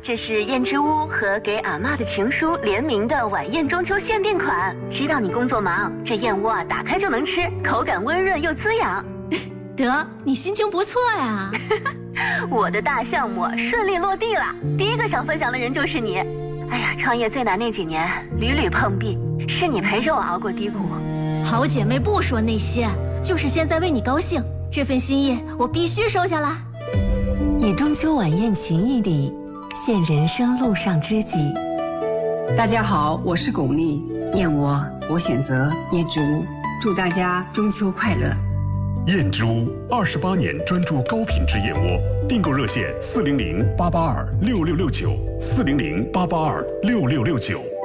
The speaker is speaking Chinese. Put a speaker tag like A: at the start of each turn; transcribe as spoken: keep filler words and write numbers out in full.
A: 这是燕之屋和给阿嬷的情书联名的晚宴中秋限定款。知道你工作忙，这燕窝啊打开就能吃，口感温润又滋养。
B: 得，你心情不错呀。
A: 我的大项目顺利落地了，第一个想分享的人就是你。哎呀，创业最难那几年，屡屡碰壁，是你陪着我熬过低谷。
B: 好姐妹不说那些，就是现在为你高兴，这份心意我必须收下啦。
C: 以中秋晚宴情谊礼，献人生路上知己。
D: 大家好，我是巩俐，燕窝我选择燕之屋，祝大家中秋快乐。
E: 燕之屋二十八年专注高品质燕窝，订购热线四零零八八二六六六九四零零八八二六六六九。